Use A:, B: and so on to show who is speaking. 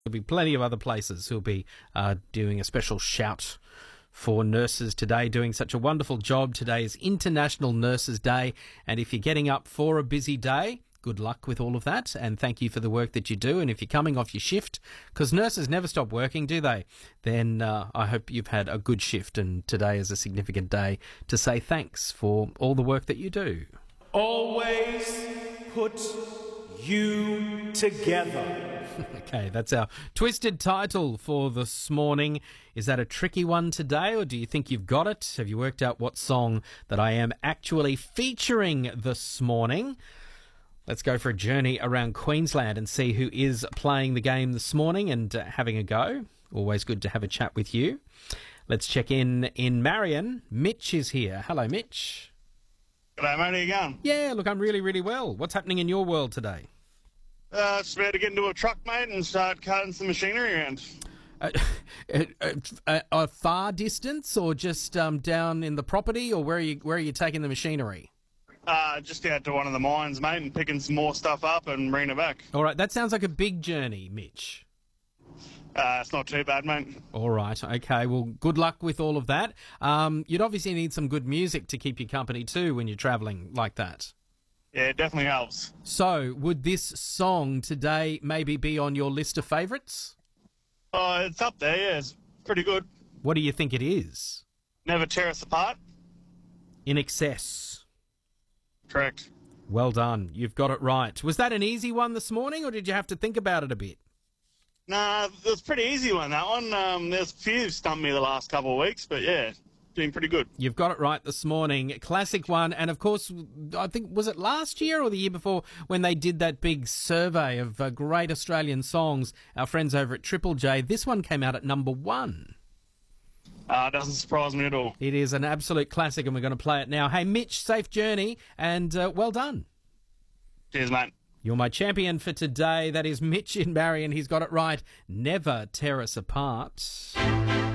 A: There'll be plenty of other places who'll be doing a special shout for nurses today, doing such a wonderful job. Today is International Nurses Day, and if you're getting up for a busy day, good luck with all of that, and thank you for the work that you do. And if you're coming off your shift, because nurses never stop working, do they? Then I hope you've had a good shift, and today is a significant day to say thanks for all the work that you do.
B: Always put you together.
A: Okay, that's our twisted title for this morning. Is that a tricky one today, or do you think you've got it? Have you worked out what song that I am actually featuring this morning? Let's go for a journey around Queensland and see who is playing the game this morning and having a go. Always good to have a chat with you. Let's check in Marion. Mitch is here. Hello, Mitch.
C: G'day, mate. How you going?
A: Yeah, look, I'm really, really well. What's happening in your world today?
C: Just about to get into a truck, mate, and start carting some machinery around.
A: A far distance, or just down in the property, or where are you taking the machinery?
C: Just out to one of the mines, mate, and picking some more stuff up and bringing it back.
A: All right, that sounds like a big journey, Mitch.
C: It's not too bad, mate.
A: All right, okay. Well, good luck with all of that. You'd obviously need some good music to keep you company too when you're travelling like that.
C: Yeah, it definitely helps.
A: So, would this song today maybe be on your list of favourites?
C: Oh, it's up there, yeah. It's pretty good.
A: What do you think it is?
C: Never Tear Us Apart.
A: In Excess.
C: Correct.
A: Well done. You've got it right. Was that an easy one this morning, or did you have to think about it a bit?
C: Nah, it was a pretty easy one, that one. There's a few stumped me the last couple of weeks, but yeah, doing pretty good.
A: You've got it right this morning. Classic one. And, of course, I think, was it last year or the year before when they did that big survey of great Australian songs, our friends over at Triple J? This one came out at number 1.
C: It doesn't surprise me at all.
A: It is an absolute classic, and we're going to play it now. Hey, Mitch, safe journey, and well done.
C: Cheers, mate.
A: You're my champion for today. That is Mitch in Marion. He's got it right. Never tear us apart.